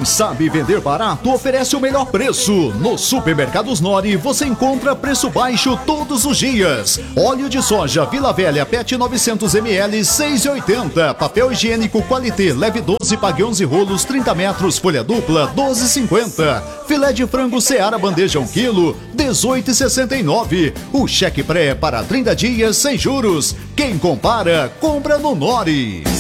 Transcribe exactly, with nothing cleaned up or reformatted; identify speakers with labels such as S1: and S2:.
S1: Quem sabe vender barato oferece o melhor preço. No Supermercados Nori você encontra preço baixo todos os dias. Óleo de soja Vila Velha P E T novecentos mililitros, seis e oitenta. Papel higiênico Qualité leve doze, pague onze rolos, trinta metros, folha dupla, doze e cinquenta. Filé de frango Seara bandeja um quilo, dezoito e sessenta e nove. O cheque pré para trinta dias sem juros. Quem compara, compra no Nori.